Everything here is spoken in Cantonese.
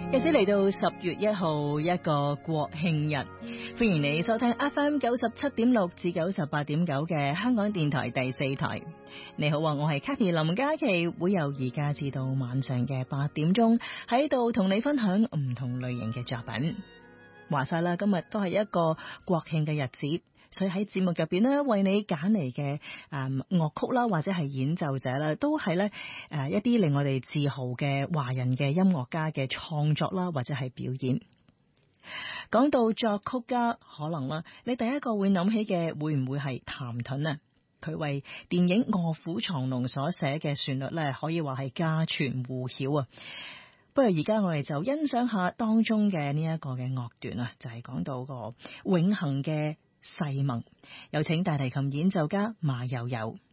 日子嚟到10月1號，一個國慶日，歡迎你收聽 FM 97.6至98.9嘅香港電台第4台。你好啊，我係 Kathy 林嘉琪，會由而家至到晚上嘅8點鐘喺度同你分享唔同類型嘅作品。話晒啦，今日都係一個國慶嘅日子。所以喺節目入邊咧，為你揀嚟嘅樂曲啦，或者係演奏者啦，都係咧一啲令我哋自豪嘅華人嘅音樂家嘅創作啦，或者係表演。講到作曲家，可能啦，你第一個會諗起嘅會唔會係譚盾啊？佢為電影《臥虎藏龍》所寫嘅旋律咧，可以話係家傳戶曉啊！不過而家我哋就欣賞下當中嘅呢一個嘅樂段啊，就係講到個永恆嘅誓盟，有請大提琴演奏家馬友友。